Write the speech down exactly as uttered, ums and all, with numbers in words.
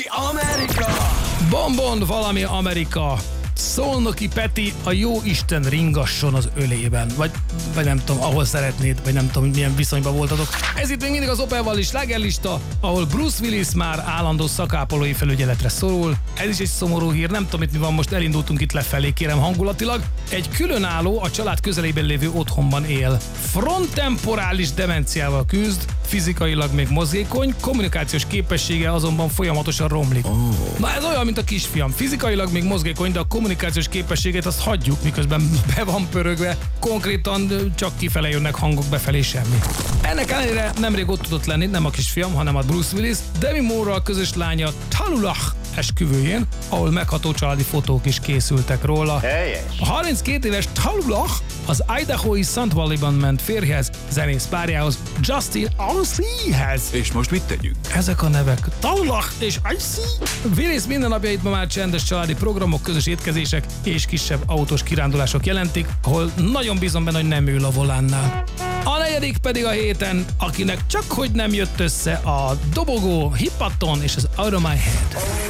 Amerika! Bonbon valami Amerika. Szolnoki Peti, a jó Isten ringasson az ölében. Vagy, vagy nem tudom, ahol szeretnéd, vagy nem tudom, milyen viszonyban voltatok. Ez itt még mindig az Opelvalli slágerlista, ahol Bruce Willis már állandó szakápolói felügyeletre szorul. Ez is egy szomorú hír, nem tudom, itt mi van, most elindultunk itt lefelé, kérem hangulatilag. Egy különálló, a család közelében lévő otthonban él. Frontemporális demenciával küzd, fizikailag még mozgékony, kommunikációs képessége azonban folyamatosan romlik. Oh. Na ez olyan, mint a kisfiam. Fizikailag még mozgékony, de a kommunikációs képességét azt hagyjuk, miközben be van pörögve. Konkrétan csak kifele jönnek hangok, befelé semmi. Ennek ellenére nemrég ott tudott lenni, nem a kisfiam, hanem a Bruce Willis, Demi Moore-ral közös lánya Talulah esküvőjén, ahol megható családi fotók is készültek róla. Helyes. A harminckét éves Talulah az Idaho-i Sand Valley-ban ment férjhez, zenész párjához, Justin Alcee-hez. És most mit tegyünk? Ezek a nevek. Talulah és Alcee. Willis mindennapjait ma már csendes családi programok, közös étkezések és kisebb autós kirándulások jelentik, ahol nagyon bízom benne, hogy nem ül a volánnál. A negyedik pedig a héten, akinek csak hogy nem jött össze a dobogó, hippaton és az Out of My Head.